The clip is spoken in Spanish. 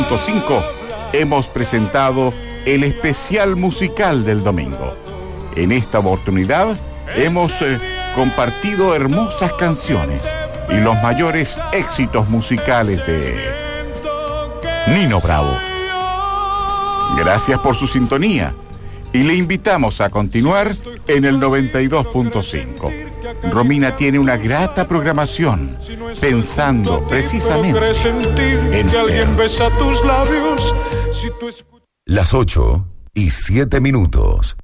5 hemos presentado el especial musical del domingo. En esta oportunidad hemos compartido hermosas canciones y los mayores éxitos musicales de Nino Bravo. Gracias por su sintonía y le invitamos a continuar en el 92.5. Romina tiene una grata programación pensando precisamente en usted. Las 8:07.